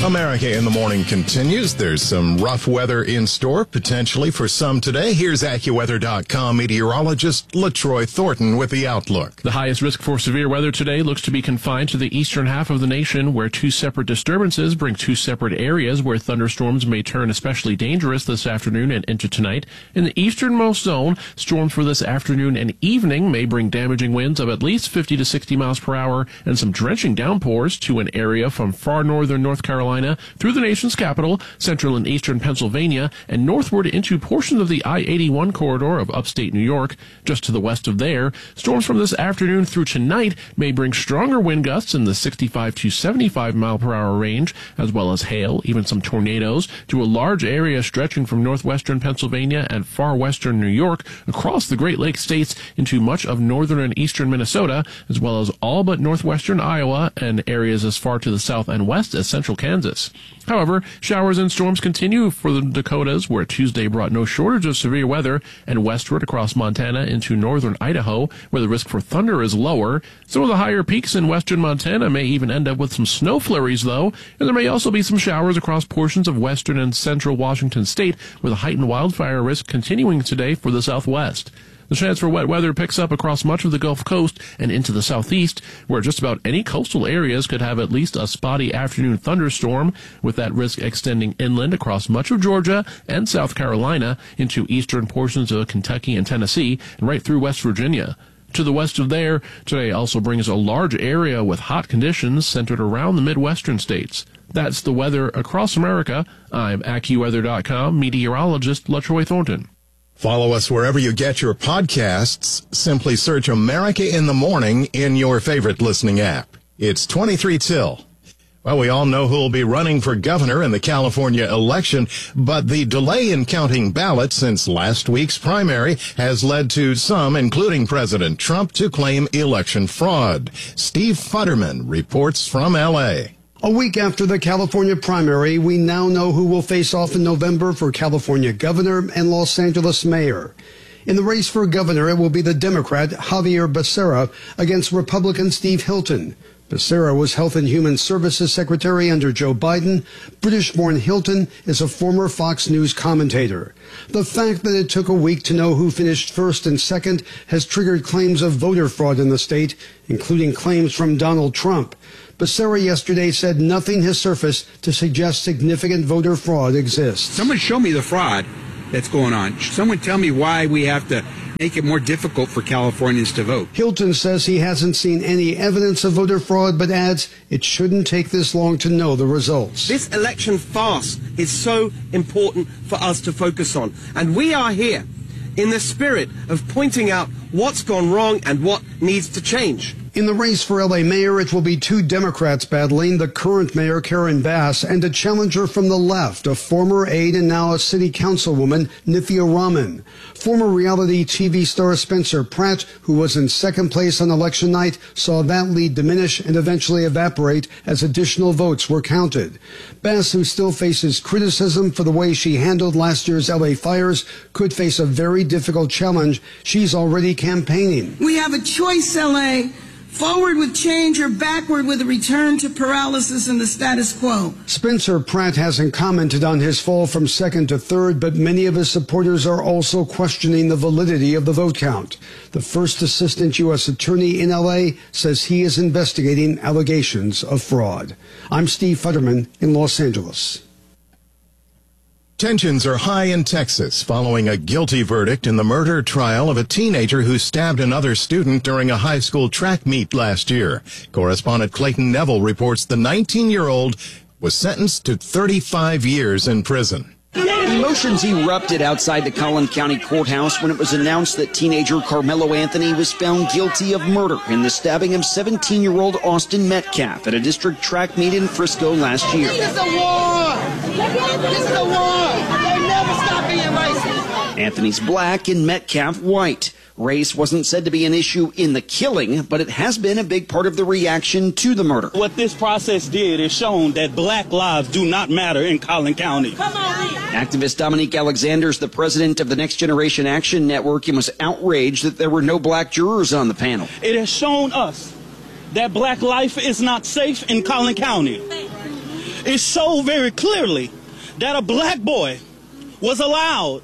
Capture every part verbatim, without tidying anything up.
America in the Morning continues. There's some rough weather in store, potentially for some today. Here's AccuWeather dot com meteorologist LaTroy Thornton with the outlook. The highest risk for severe weather today looks to be confined to the eastern half of the nation, where two separate disturbances bring two separate areas where thunderstorms may turn especially dangerous this afternoon and into tonight. In the easternmost zone, storms for this afternoon and evening may bring damaging winds of at least fifty to sixty miles per hour and some drenching downpours to an area from far northern North Carolina through the nation's capital, central and eastern Pennsylvania, and northward into portions of the I eighty-one corridor of upstate New York. Just to the west of there, storms from this afternoon through tonight may bring stronger wind gusts in the sixty-five to seventy-five mile per hour range, as well as hail, even some tornadoes, to a large area stretching from northwestern Pennsylvania and far western New York across the Great Lakes states into much of northern and eastern Minnesota, as well as all but northwestern Iowa and areas as far to the south and west as central Kansas. However, showers and storms continue for the Dakotas, where Tuesday brought no shortage of severe weather, and westward across Montana into northern Idaho, where the risk for thunder is lower. Some of the higher peaks in western Montana may even end up with some snow flurries, though, and there may also be some showers across portions of western and central Washington state, with a heightened wildfire risk continuing today for the southwest. The chance for wet weather picks up across much of the Gulf Coast and into the southeast, where just about any coastal areas could have at least a spotty afternoon thunderstorm, with that risk extending inland across much of Georgia and South Carolina into eastern portions of Kentucky and Tennessee and right through West Virginia. To the west of there, today also brings a large area with hot conditions centered around the Midwestern states. That's the weather across America. I'm AccuWeather dot com meteorologist LaTroy Thornton. Follow us wherever you get your podcasts. Simply search America in the Morning in your favorite listening app. It's twenty-three till. Well, we all know who will be running for governor in the California election, but the delay in counting ballots since last week's primary has led to some, including President Trump, to claim election fraud. Steve Futterman reports from L A. A week after the California primary, we now know who will face off in November for California governor and Los Angeles mayor. In the race for governor, it will be the Democrat Xavier Becerra against Republican Steve Hilton. Becerra was Health and Human Services Secretary under Joe Biden. British-born Hilton is a former Fox News commentator. The fact that it took a week to know who finished first and second has triggered claims of voter fraud in the state, including claims from Donald Trump. Becerra yesterday said nothing has surfaced to suggest significant voter fraud exists. Someone show me the fraud that's going on. Someone tell me why we have to make it more difficult for Californians to vote. Hilton says he hasn't seen any evidence of voter fraud, but adds it shouldn't take this long to know the results. This election farce is so important for us to focus on. And we are here in the spirit of pointing out what's gone wrong and what needs to change. In the race for L A mayor, it will be two Democrats battling, the current mayor, Karen Bass, and a challenger from the left, a former aide and now a city councilwoman, Nithya Raman. Former reality T V star Spencer Pratt, who was in second place on election night, saw that lead diminish and eventually evaporate as additional votes were counted. Bass, who still faces criticism for the way she handled last year's L A fires, could face a very difficult challenge. She's already campaigning. We have a choice, L A. Forward with change or backward with a return to paralysis in the status quo. Spencer Pratt hasn't commented on his fall from second to third, but many of his supporters are also questioning the validity of the vote count. The first assistant U S attorney in L A says he is investigating allegations of fraud. I'm Steve Futterman in Los Angeles. Tensions are high in Texas following a guilty verdict in the murder trial of a teenager who stabbed another student during a high school track meet last year. Correspondent Clayton Neville reports the nineteen-year-old was sentenced to thirty-five years in prison. Emotions erupted outside the Collin County Courthouse when it was announced that teenager Carmelo Anthony was found guilty of murder in the stabbing of seventeen-year-old Austin Metcalf at a district track meet in Frisco last year. This is a war! This is a war! They never stop being racist! Anthony's black and Metcalf white. Race wasn't said to be an issue in the killing, but it has been a big part of the reaction to the murder. What this process did is shown that black lives do not matter in Collin County. Come on. Activist Dominique Alexander is the president of the Next Generation Action Network and was outraged that there were no black jurors on the panel. It has shown us that black life is not safe in Collin County. it showed very clearly that a black boy was allowed,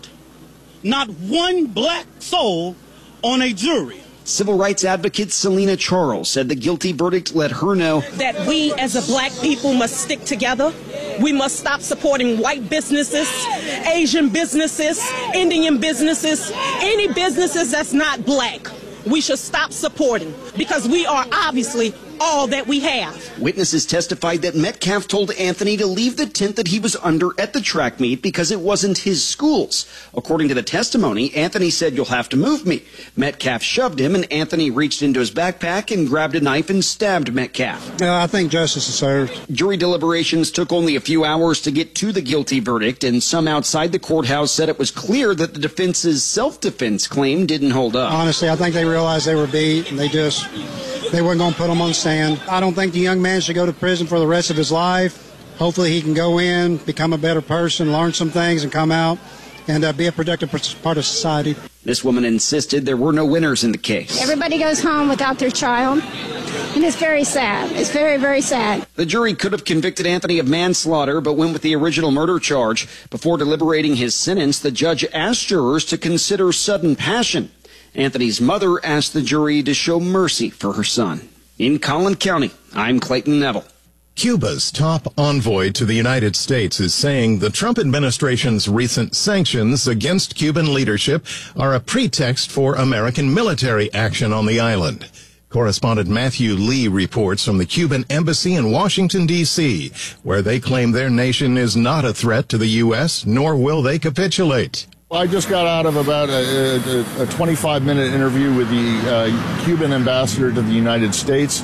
not one black soul on a jury. Civil rights advocate Selena Charles said the guilty verdict let her know that we as a black people must stick together. We must stop supporting white businesses, Asian businesses, Indian businesses, any businesses that's not black. We should stop supporting because we are obviously all that we have. Witnesses testified that Metcalf told Anthony to leave the tent that he was under at the track meet because it wasn't his school's. According to the testimony, Anthony said, "You'll have to move me." Metcalf shoved him, and Anthony reached into his backpack and grabbed a knife and stabbed Metcalf. Yeah, I think justice is served. Jury deliberations took only a few hours to get to the guilty verdict, and some outside the courthouse said it was clear that the defense's self-defense claim didn't hold up. Honestly, I think they realized they were beat, and they just... They weren't going to put him on the stand. I don't think the young man should go to prison for the rest of his life. Hopefully he can go in, become a better person, learn some things, and come out and uh, be a productive part of society. This woman insisted there were no winners in the case. Everybody goes home without their child, and it's very sad. It's very, very sad. The jury could have convicted Anthony of manslaughter, but went with the original murder charge. Before deliberating his sentence, the judge asked jurors to consider sudden passion. Anthony's mother asked the jury to show mercy for her son. In Collin County, I'm Clayton Neville. Cuba's top envoy to the United States is saying the Trump administration's recent sanctions against Cuban leadership are a pretext for American military action on the island. Correspondent Matthew Lee reports from the Cuban embassy in Washington, D C, where they claim their nation is not a threat to the U S, nor will they capitulate. I just got out of about a, a, a twenty-five minute interview with the uh, Cuban ambassador to the United States,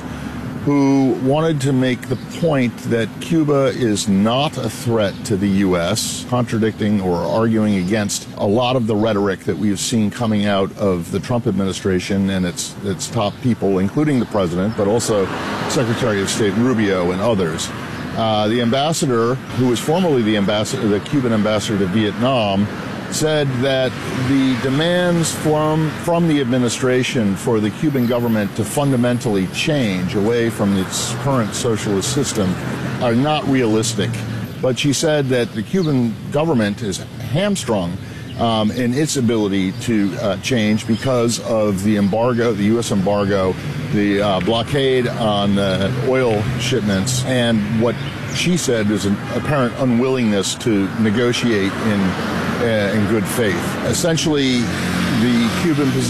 who wanted to make the point that Cuba is not a threat to the U S, contradicting or arguing against a lot of the rhetoric that we have seen coming out of the Trump administration and its its top people, including the president, but also Secretary of State Rubio and others. Uh, the ambassador, who was formerly the ambassador, the Cuban ambassador to Vietnam, said that the demands from from the administration for the Cuban government to fundamentally change away from its current socialist system are not realistic. But she said that the Cuban government is hamstrung um, in its ability to uh, change because of the embargo, the U S embargo, the uh, blockade on uh, oil shipments, and what she said is an apparent unwillingness to negotiate in uh, in good faith. Essentially, the Cuban position